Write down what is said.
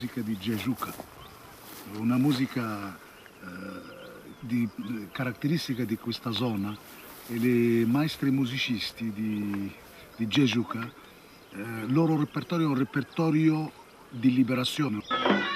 Musica di Jejuka, una musica caratteristica di questa zona, e i maestri musicisti di Jejuka, il loro repertorio è un repertorio di liberazione.